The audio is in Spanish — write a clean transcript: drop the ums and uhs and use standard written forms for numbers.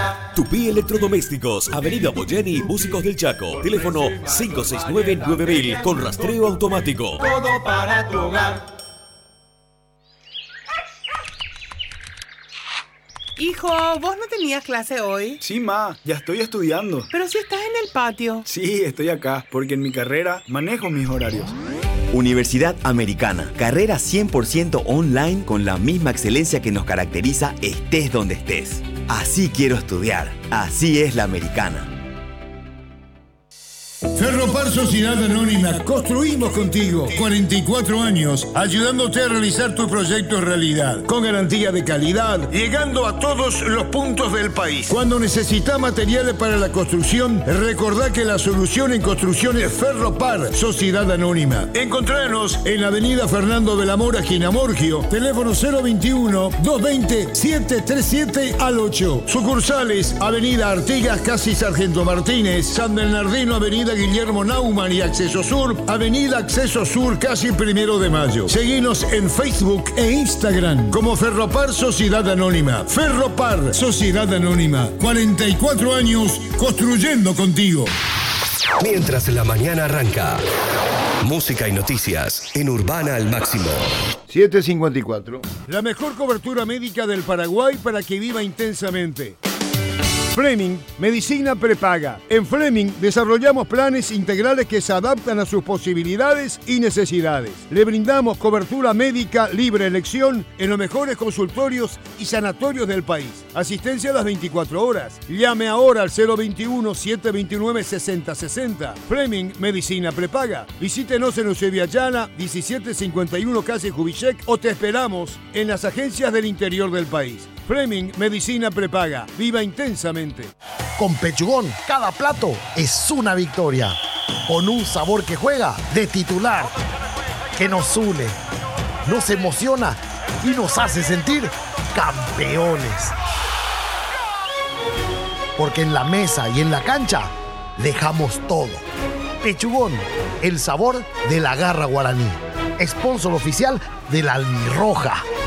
Tupí Electrodomésticos, Avenida Boyeni, Músicos del Chaco. Teléfono 569-9000 con rastreo automático. Todo para tu hogar. Hijo, ¿vos no tenías clase hoy? Sí, ma, ya estoy estudiando. Pero si estás en el patio. Sí, estoy acá, porque en mi carrera manejo mis horarios. Universidad Americana, carrera 100% online con la misma excelencia que nos caracteriza estés donde estés. Así quiero estudiar, así es la Americana. Ferropar Sociedad Anónima, construimos contigo 44 años ayudándote a realizar tu proyecto en realidad, con garantía de calidad, llegando a todos los puntos del país. Cuando necesitas materiales para la construcción, recordá que la solución en construcción es Ferropar Sociedad Anónima. Encontranos en Avenida Fernando de la Mora, esquina Morgio, teléfono 021-220-737-8. Sucursales, Avenida Artigas, casi Sargento Martínez, San Bernardino, Avenida Guillermo Naumann y Acceso Sur, Avenida Acceso Sur, casi 1 de Mayo. Seguinos en Facebook e Instagram como Ferropar Sociedad Anónima. Ferropar Sociedad Anónima, 44 años construyendo contigo. Mientras la mañana arranca, música y noticias en Urbana al Máximo. 7:54. La mejor cobertura médica del Paraguay para que viva intensamente. Fleming, medicina prepaga. En Fleming desarrollamos planes integrales que se adaptan a sus posibilidades y necesidades. Le brindamos cobertura médica libre elección en los mejores consultorios y sanatorios del país. Asistencia a las 24 horas. Llame ahora al 021-729-6060. Fleming, medicina prepaga. Visítenos en Eusebio Ayala, 1751 calle Jubichek, o te esperamos en las agencias del interior del país. Fleming, medicina prepaga. Viva intensamente. Con Pechugón, cada plato es una victoria. Con un sabor que juega de titular. Que nos une, nos emociona y nos hace sentir campeones. Porque en la mesa y en la cancha dejamos todo. Pechugón, el sabor de la garra guaraní. Sponsor oficial de la Albirroja.